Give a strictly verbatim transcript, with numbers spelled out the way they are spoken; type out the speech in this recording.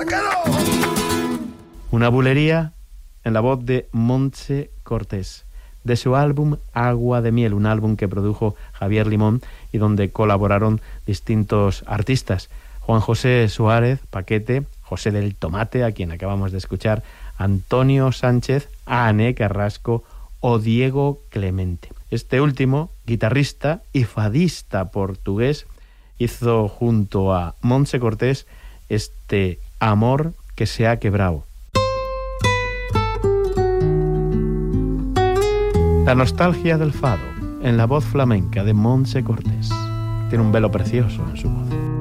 Una bulería en la voz de Montse Cortés, de su álbum Agua de Miel, un álbum que produjo Javier Limón y donde colaboraron distintos artistas. Juan José Suárez, Paquete, José del Tomate, a quien acabamos de escuchar, Antonio Sánchez, Ané Carrasco o Diego Clemente. Este último, guitarrista y fadista portugués, hizo junto a Montse Cortés este Amor que se ha quebrado. La nostalgia del fado, en la voz flamenca de Montse Cortés. Tiene un velo precioso en su voz.